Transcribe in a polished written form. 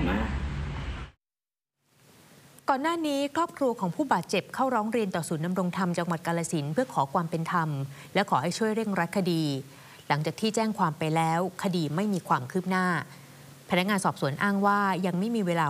มากก่อนหน้านี้ครอบครัวของผู้บาดเจ็บเข้าร้องเรียนต่อศูนย์ดำรงธรรมจังหวัดกาฬสินธุ์เพื่อขอความเป็นธรรมและขอให้ช่วยเร่งรัดคดีหลังจากที่แจ้งความไปแล้วคดีไม่มีความคืบหน้าพนักงานสอบสวนอ้างว่ายังไม่มีเวลา